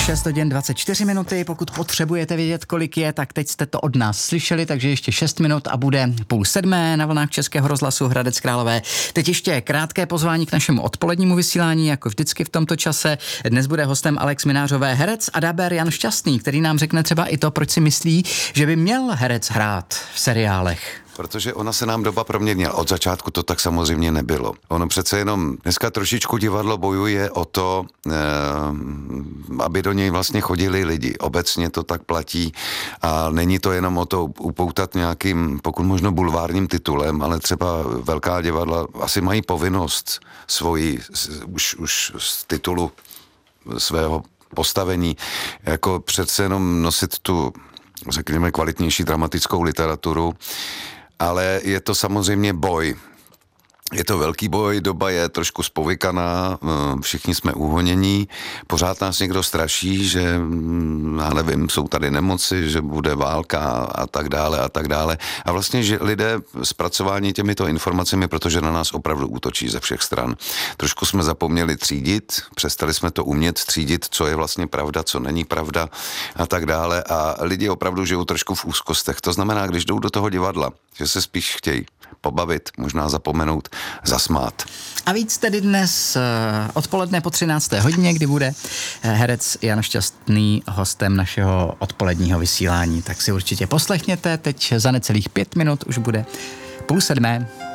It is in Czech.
6 hodin 24 minuty, pokud potřebujete vědět, kolik je, tak teď jste to od nás slyšeli, takže ještě 6 minut a bude 6:30 na vlnách Českého rozhlasu Hradec Králové. Teď ještě krátké pozvání k našemu odpolednímu vysílání, jako vždycky v tomto čase. Dnes bude hostem Alex Minářové herec a dabér Jan Šťastný, který nám řekne třeba i to, proč si myslí, že by měl herec hrát v seriálech. Protože ona se nám doba proměnila. Od začátku to tak samozřejmě nebylo. Ono přece jenom dneska trošičku divadlo bojuje o to, aby do něj vlastně chodili lidi. Obecně to tak platí a není to jenom o to upoutat nějakým, pokud možno bulvárním titulem, ale třeba velká divadla asi mají povinnost svoji, už z titulu svého postavení, jako přece jenom nosit tu, řekněme, kvalitnější dramatickou literaturu, ale je to samozřejmě boj. Je to velký boj, doba je trošku spovykaná, všichni jsme uhonění, pořád nás někdo straší, že, já nevím, jsou tady nemoci, že bude válka a tak dále a tak dále. A vlastně, že lidé zpracování těmito informacemi, protože na nás opravdu útočí ze všech stran. Trošku jsme zapomněli třídit, přestali jsme to umět třídit, co je vlastně pravda, co není pravda a tak dále. A lidi opravdu žijou trošku v úzkostech. To znamená, když jdou do toho divadla, že se spíš chtějí pobavit, možná zapomenout, zasmát. A víc tedy dnes odpoledne po 13. hodině, kdy bude herec Jan Šťastný hostem našeho odpoledního vysílání. Tak si určitě poslechněte, teď za necelých 5 minut už bude 6:30.